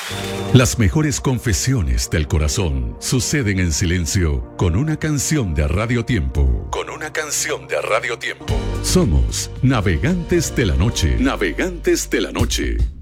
Las mejores confesiones del corazón suceden en silencio con una canción de Radio Tiempo. Con una canción de Radio Tiempo. Somos Navegantes de la Noche. Navegantes de la Noche.